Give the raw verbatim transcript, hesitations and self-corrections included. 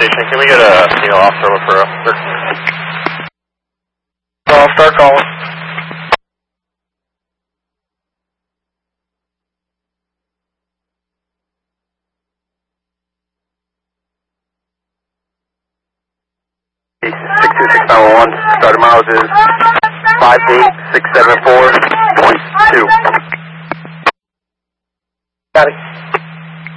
Station, can we get a single officer for a thirteen? I'll start calling. six two six nine one one, started miles is five eight six seven four point two. Got it.